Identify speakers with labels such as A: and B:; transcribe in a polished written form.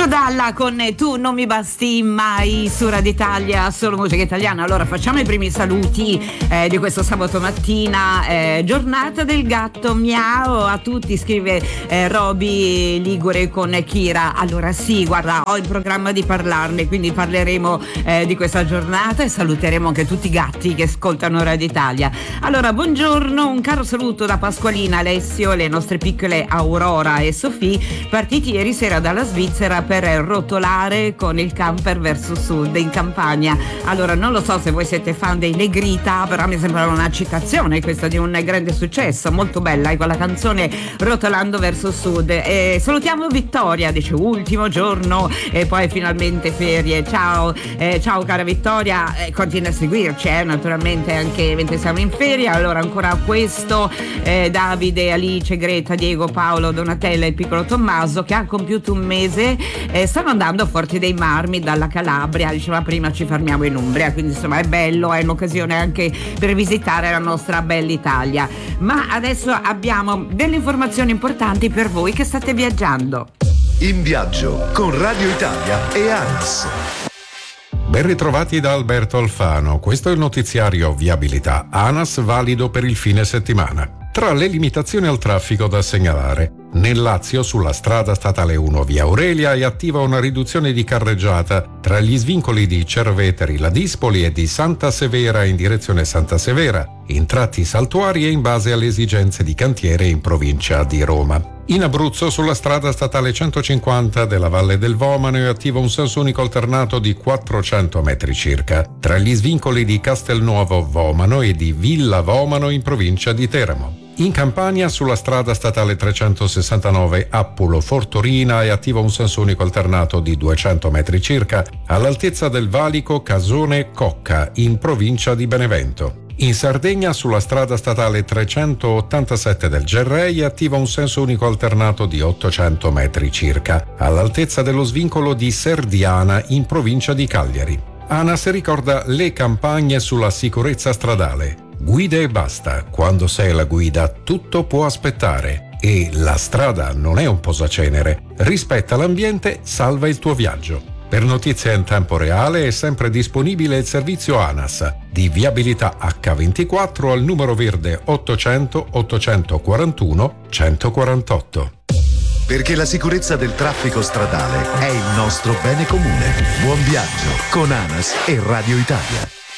A: Lucio Dalla con Tu non mi basti mai su Radio Italia, solo musica italiana. Allora facciamo i primi saluti di questo sabato mattina, giornata del gatto, miau a tutti, scrive Roby Ligure con Kira. Allora sì, guarda, ho in programma di parlarne, quindi parleremo di questa giornata e saluteremo anche tutti i gatti che ascoltano Radio Italia. Allora buongiorno, un caro saluto da Pasqualina, Alessio, le nostre piccole Aurora e Sofì, partiti ieri sera dalla Svizzera per rotolare con il camper verso sud in Campania. Allora non lo so se voi siete fan dei Negrita, però mi sembra una citazione questa di un grande successo, molto bella, quella canzone Rotolando verso sud. E salutiamo Vittoria, dice ultimo giorno e poi finalmente ferie. Ciao cara Vittoria, continua a seguirci naturalmente anche mentre siamo in ferie. Allora ancora questo Davide, Alice, Greta, Diego, Paolo, Donatella e il piccolo Tommaso che ha compiuto un mese, stanno andando a Forti dei Marmi dalla Calabria. Diceva prima ci fermiamo in Umbria, quindi insomma è bello, è un'occasione anche per visitare la nostra bella Italia. Ma adesso abbiamo delle informazioni importanti per voi che state viaggiando.
B: In viaggio con Radio Italia e ANAS.
C: Ben ritrovati da Alberto Alfano, questo è il notiziario Viabilità ANAS valido per il fine settimana. Tra le limitazioni al traffico da segnalare, nel Lazio sulla strada statale 1 via Aurelia è attiva una riduzione di carreggiata tra gli svincoli di Cerveteri, Ladispoli e di Santa Severa in direzione Santa Severa, in tratti saltuari e in base alle esigenze di cantiere in provincia di Roma. In Abruzzo sulla strada statale 150 della Valle del Vomano è attivo un senso unico alternato di 400 metri circa, tra gli svincoli di Castelnuovo Vomano e di Villa Vomano in provincia di Teramo. In Campania sulla strada statale 369 Appulo-Fortorina è attivo un senso unico alternato di 200 metri circa all'altezza del valico Casone-Cocca in provincia di Benevento. In Sardegna sulla strada statale 387 del Gerrei è attivo un senso unico alternato di 800 metri circa all'altezza dello svincolo di Serdiana in provincia di Cagliari. ANAS ricorda le campagne sulla sicurezza stradale. Guida e basta, quando sei alla guida tutto può aspettare e la strada non è un posacenere. Rispetta l'ambiente, salva il tuo viaggio. Per notizie in tempo reale è sempre disponibile il servizio ANAS di viabilità H24 al numero verde 800 841 148.
B: Perché la sicurezza del traffico stradale è il nostro bene comune. Buon viaggio con ANAS e Radio Italia.